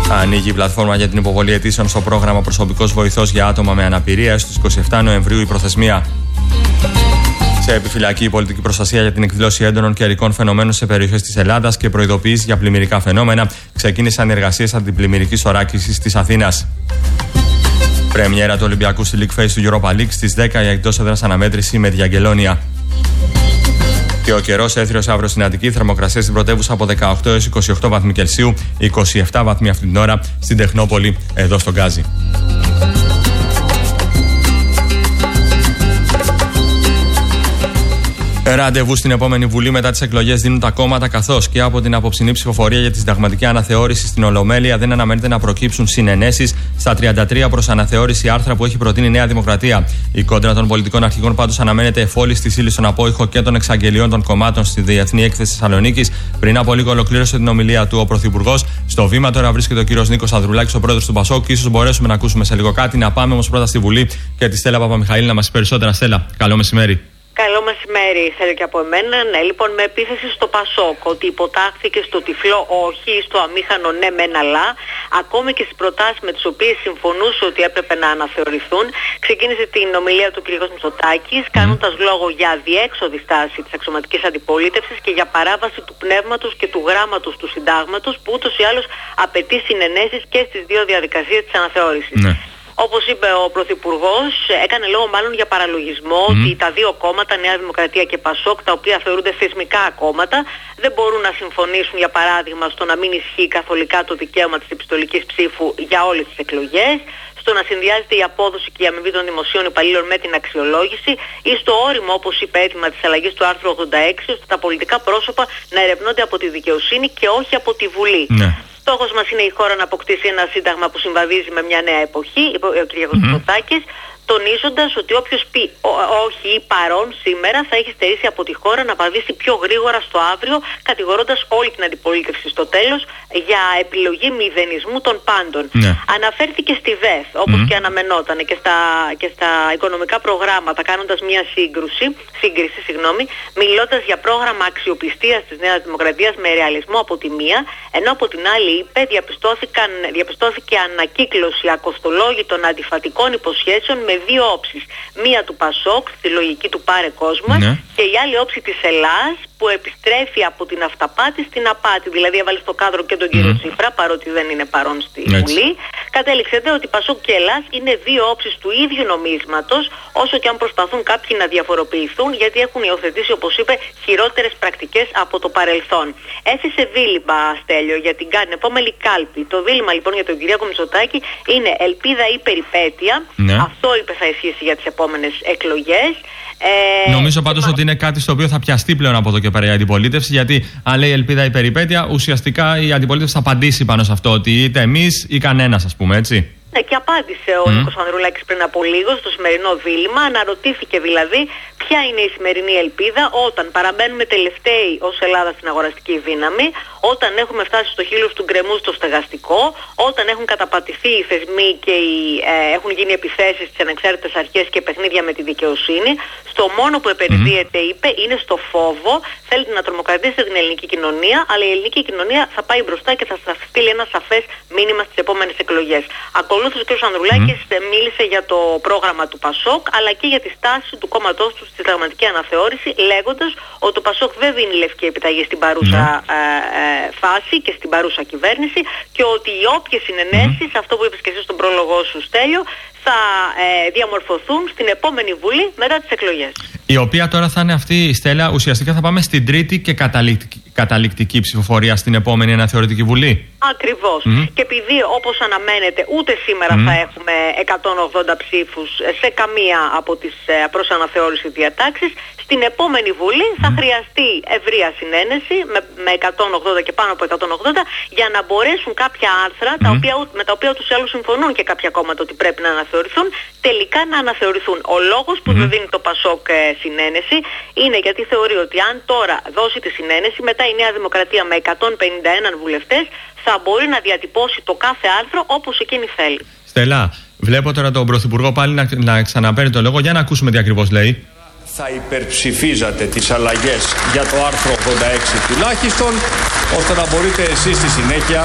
Ανοίγει η πλατφόρμα για την υποβολή αιτήσεων στο πρόγραμμα Προσωπικός Βοηθός για άτομα με αναπηρία. Έως τις 27 Νοεμβρίου η προθεσμία. Σε επιφυλακή η πολιτική προστασία για την εκδήλωση έντονων καιρικών φαινομένων σε περιοχές της Ελλάδας και προειδοποιήσεις για πλημμυρικά φαινόμενα. Ξεκίνησαν οι εργασίες αντιπλημμυρικής θωράκισης της Αθήνας. Πρεμιέρα του Ολυμπιακού στη League Phase του Europa League στις 10 η εκτός έδρας αναμέτρηση με Διαγγελόνια. Και ο καιρός έθριος αύριο στην Αττική, θερμοκρασία στην πρωτεύουσα από 18 έως 28 βαθμοί Κελσίου, 27 βαθμοί αυτή την ώρα στην Τεχνόπολη, εδώ στον Γκάζι. Ραντεβού στην επόμενη Βουλή μετά τις εκλογές δίνουν τα κόμματα, καθώς και από την απόψινή ψηφοφορία για τη συνταγματική αναθεώρηση στην Ολομέλεια δεν αναμένεται να προκύψουν συνενέσεις στα 33 προς αναθεώρηση άρθρα που έχει προτείνει η Νέα Δημοκρατία. Η κόντρα των πολιτικών αρχηγών πάντως αναμένεται εφόλη στη ύλη στον απόϊχο και των εξαγγελιών των κομμάτων στη Διεθνή Έκθεση Θεσσαλονίκης. Πριν από λίγο ολοκλήρωσε την ομιλία του ο Πρωθυπουργός. Στο βήμα τώρα βρίσκεται ο κύριος Νίκος Ανδρουλάκης, ο πρόεδρος του Πασόκ, και ίσως μπορέσουμε να ακούσουμε σε λίγο κάτι. Να πάμε όμως πρώτα στη Βουλή και τη Στέλλα Παπαμιχαήλ να μας πει περισσότερα. Στέλλα, καλό μεσημέρι. Καλό μεσημέρι, θέλω και από εμένα. Ναι, λοιπόν, με επίθεση στο Πασόκ ότι υποτάχθηκε στο τυφλό όχι ή στο αμήχανο ναι μεν αλλά, ακόμη και στις προτάσεις με τις οποίες συμφωνούσε ότι έπρεπε να αναθεωρηθούν, ξεκίνησε την ομιλία του κ. Μητσοτάκης, κάνοντας λόγο για αδιέξοδη στάση της αξιωματικής αντιπολίτευσης και για παράβαση του πνεύματος και του γράμματος του συντάγματος, που ούτως ή άλλως απαιτεί συνενέσεις και στις δύο διαδικασίες της αναθεώρησης. Ναι. Όπως είπε ο Πρωθυπουργός, έκανε λόγο μάλλον για παραλογισμό ότι τα δύο κόμματα, Νέα Δημοκρατία και Πασόκ, τα οποία θεωρούνται θεσμικά κόμματα, δεν μπορούν να συμφωνήσουν, για παράδειγμα, στο να μην ισχύει καθολικά το δικαίωμα της επιστολικής ψήφου για όλες τις εκλογές, στο να συνδυάζεται η απόδοση και η αμοιβή των δημοσίων υπαλλήλων με την αξιολόγηση, ή στο όριμο, όπως είπε, αίτημα της αλλαγής του άρθρου 86, ώστε τα πολιτικά πρόσωπα να ερευνώνται από τη δικαιοσύνη και όχι από τη Βουλή. Ναι. Στόχος μας είναι η χώρα να αποκτήσει ένα σύνταγμα που συμβαδίζει με μια νέα εποχή, είπε ο κ. Μητσοτάκης, τονίζοντας ότι όποιος πει όχι ή παρόν σήμερα θα έχει στερήσει από τη χώρα να βαδίσει πιο γρήγορα στο αύριο, κατηγορώντας όλη την αντιπολίτευση στο τέλος για επιλογή μηδενισμού των πάντων. Ναι. Αναφέρθηκε στη ΔΕΘ, όπως και αναμενόταν, και στα οικονομικά προγράμματα, κάνοντας μια σύγκριση, μιλώντας για πρόγραμμα αξιοπιστίας της Νέας Δημοκρατίας με ρεαλισμό από τη μία, ενώ από την άλλη είπε διαπιστώθηκε ανακύκλωση ακοστολόγητων αντιφατικών υποσχέσεων με δύο όψεις. Μία του Πασόκ, στη λογική του πάρε κόσμο, και η άλλη όψη της Ελλάς, που επιστρέφει από την αυταπάτη στην απάτη. Δηλαδή έβαλε στο κάδρο και τον κύριο Τσίπρα, παρότι δεν είναι παρόν στη Βουλή. Κατέληξε δε ότι Πασόκ και Ελλάς είναι δύο όψεις του ίδιου νομίσματος, όσο και αν προσπαθούν κάποιοι να διαφοροποιηθούν, γιατί έχουν υιοθετήσει, όπως είπε, χειρότερες πρακτικές από το παρελθόν. Έθεσε δίλημα, Στέλιο, για την επόμενη κάλπη. Το δίλημα λοιπόν για τον κ. Μητσοτάκη είναι ελπίδα ή περιπέτεια. Αυτό είπε θα ισχύσει για τις επόμενες εκλογές. Νομίζω πάντως ότι είναι κάτι στο οποίο θα πιαστεί πλέον από εδώ και πέρα η αντιπολίτευση, γιατί αν λέει ελπίδα ή περιπέτεια, ουσιαστικά η αντιπολίτευση θα απαντήσει πάνω σε αυτό, ότι είτε εμείς ή κανένας, ας πούμε, έτσι. Ναι, και απάντησε ο Νίκος Ανδρουλάκης πριν από λίγο στο σημερινό δίλημα. Αναρωτήθηκε δηλαδή ποια είναι η σημερινή ελπίδα όταν παραμένουμε τελευταίοι ως Ελλάδα στην αγοραστική δύναμη, όταν έχουμε φτάσει στο χείλος του γκρεμού στο στεγαστικό, όταν έχουν καταπατηθεί οι θεσμοί και έχουν γίνει επιθέσεις στις ανεξάρτητες αρχές και παιχνίδια με τη δικαιοσύνη. Στο μόνο που επενδύεται, είπε, είναι στο φόβο. Θέλετε να τρομοκρατήσετε την ελληνική κοινωνία, αλλά η ελληνική κοινωνία θα πάει μπροστά και θα σας στείλει ένα σαφές μήνυμα στις επόμενες εκλογές. Ακολούθως ο κ. Ανδρουλάκης μίλησε για το πρόγραμμα του Πασόκ, αλλά και για τη στάση του κόμματός του στη συνταγματική αναθεώρηση, λέγοντας ότι το Πασόκ δεν δίνει λευκή επιταγή στην παρούσα φάση και στην παρούσα κυβέρνηση, και ότι οι όποιες συνενέσεις, αυτό που είπες και εσύ στον πρόλογό σου, Στέλιο, θα διαμορφωθούν στην επόμενη Βουλή μετά τις εκλογές. Η οποία τώρα θα είναι αυτή, Στέλλα, ουσιαστικά θα πάμε στην τρίτη και καταληκτική ψηφοφορία στην επόμενη αναθεωρητική Βουλή. Ακριβώς. Και επειδή, όπως αναμένεται, ούτε σήμερα θα έχουμε 180 ψήφους σε καμία από τις προς αναθεώρηση διατάξεις, στην επόμενη Βουλή θα χρειαστεί ευρεία συνένεση με 180 και πάνω από 180 για να μπορέσουν κάποια άρθρα με τα οποία τους άλλους συμφωνούν και κάποια κόμματα ότι πρέπει να αναθεωρηθούν, τελικά να αναθεωρηθούν. Ο λόγος που δεν δίνει το Πασόκ συνένεση είναι γιατί θεωρεί ότι αν τώρα δώσει τη συνένεση, μετά η Νέα Δημοκρατία με 151 βουλευτές θα μπορεί να διατυπώσει το κάθε άρθρο όπως εκείνη θέλει. Στέλλα, βλέπω τώρα τον Πρωθυπουργό πάλι να ξαναπαίρνει το λόγο. Για να ακούσουμε τι ακριβώς λέει. Θα υπερψηφίζατε τις αλλαγές για το άρθρο 86 τουλάχιστον, ώστε να μπορείτε εσείς στη συνέχεια